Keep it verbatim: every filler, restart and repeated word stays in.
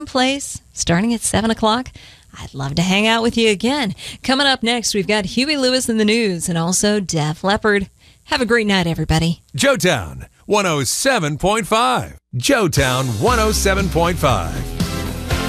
place starting at seven o'clock. I'd love to hang out with you again. Coming up next, we've got Huey Lewis in the news and also Def Leppard. Have a great night, everybody. Joetown one oh seven point five. Joetown one oh seven point five.